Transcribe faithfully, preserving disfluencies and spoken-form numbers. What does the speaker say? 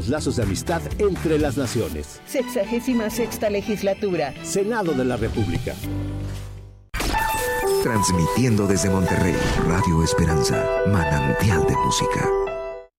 Lazos de amistad entre las naciones. Sexagésima sexta legislatura. Senado de la República. Transmitiendo desde Monterrey, Radio Esperanza, manantial de música.